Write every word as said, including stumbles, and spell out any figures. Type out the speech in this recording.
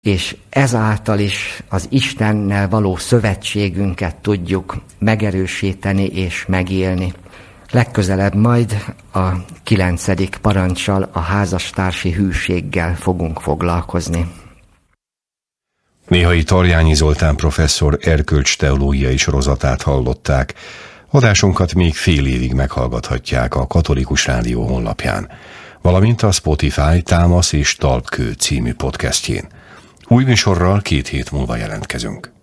és ezáltal is az Istennel való szövetségünket tudjuk megerősíteni és megélni. Legközelebb majd a kilencedik paranccsal, a házastársi hűséggel fogunk foglalkozni. Néhai Tarjányi Zoltán professzor erkölcsteológiai sorozatát hallották. Adásunkat még fél évig meghallgathatják a Katolikus Rádió honlapján, valamint a Spotify Támasz és Talpkő című podcastjén. Új műsorral két hét múlva jelentkezünk.